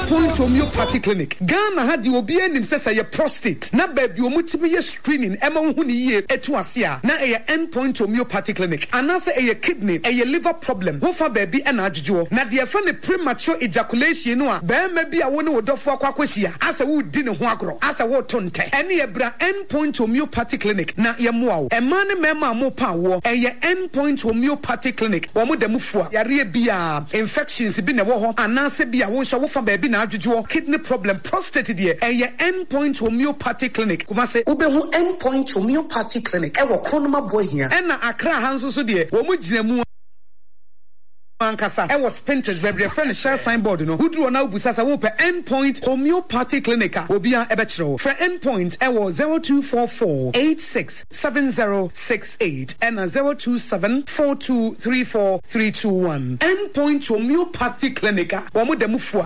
Endpoint Homeopathy Clinic. Ghana had the OBN says a prostate. Na baby omutibi screening. Emma Huni etuasia. Na a Endpoint Homeopathy Clinic. Anasa a kidney, a liver problem. Wofa baby and ajuo. Na dear friend premature ejaculation noa. Bear maybe a one would offer quaquisia. As a wood dinner huagro. As a water tonte. Any a bra Endpoint Homeopathy Clinic. Na yamuao. A man mema mo power. A Endpoint Homeopathy Clinic. Wamu de mufua. Yari bia infections been a woho. Anase bia wonsha wofa baby na ajuo. Kidney problem, prostate dear. A Endpoint Homeopathy Clinic. Kumase ubehu Endpoint Homeopathy Clinic. Ewa konoma boy here. Ena akra hanso so dear. Wamu jinemu Ankasa. I was Pinterest, baby. A friend share signboard, you know. Who do now busasa wope Endpoint Homeopathy Clinic. Obia ebetro. For Endpoint, I was 0244 867068 and 0274234 Endpoint Homeopathy Clinic. Wamu demufua.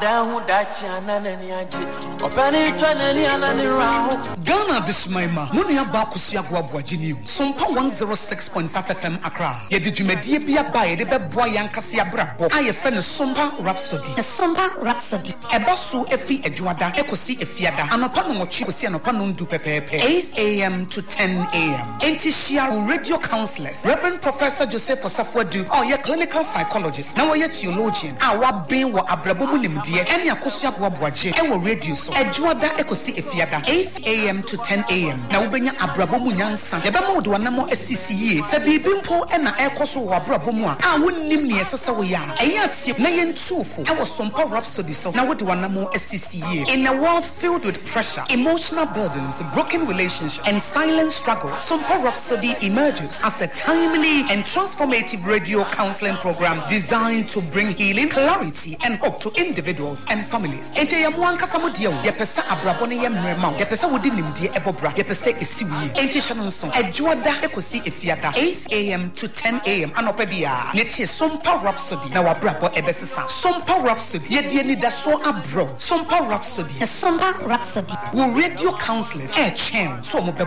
Ghana this maima. Munia bakusia guabuaji new. Sumpa 106.5 FM Accra. Ye did you media be a buy the boy Kasia Brabo. I friend Sompa Rhapsody. The Sompa Rhapsody. Ebosu Efi Ejuada, Ekosi Efiada, and upon what you see and upon do pepe 8 a.m. to 10 a.m. Intishia radio counselors, Reverend Professor Joseph Osafwadu, or your clinical psychologist, now your theologian, our being what Abrabomulim dear, and Yakosia Wabuaje, and radio so Ejuada Ekosi Efiada, 8 a.m. to 10 a.m. Now bring Abrabomunyansa, Yabamo do anamo SCCE, Sabibimpo and Ekoso Abrabomua. I wouldn't name Sasawiya. Ayat Nayan Tufu. I was Sompa Rhapsody. So now what do I know SCCE? In a world filled with pressure, emotional burdens, broken relationships, and silent struggle, Sompa Rhapsody emerges as a timely and transformative radio counseling program designed to bring healing, clarity, and hope to individuals and families. Ente ya mwanka samudio. Yepesa abrabone ya mremau. Yepesa wudinim die ebobra. Yepesa isiwi. Ente shanonson. Ejuada ekosi efiada. 8 a.m. to 10 a.m. Anopebia. Netie Sompa Rhapsody. Now a brabo ebesisa. Sompa Rhapsody. Yedi ni daso abro. Sompa Rhapsody. The Sompa Rhapsody. We radio counselors. Chen. So mo